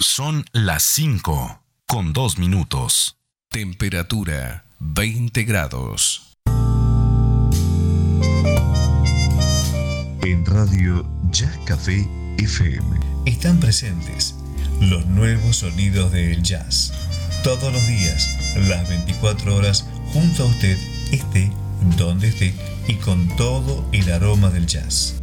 Son las 5:02. Temperatura 20 grados. En Radio Jazz Café FM están presentes los nuevos sonidos del jazz. Todos los días, las 24 horas, junto a usted, esté donde esté y con todo el aroma del jazz.